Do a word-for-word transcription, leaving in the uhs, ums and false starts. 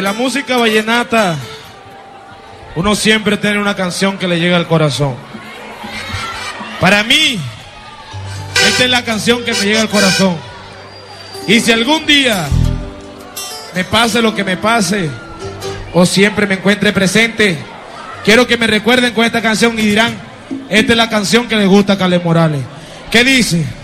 la música vallenata, uno siempre tiene una canción que le llega al corazón. Para mí, esta es la canción que me llega al corazón. Y si algún día me pase lo que me pase, o siempre me encuentre presente, quiero que me recuerden con esta canción y dirán, esta es la canción que les gusta a Carles Morales. ¿Qué dice?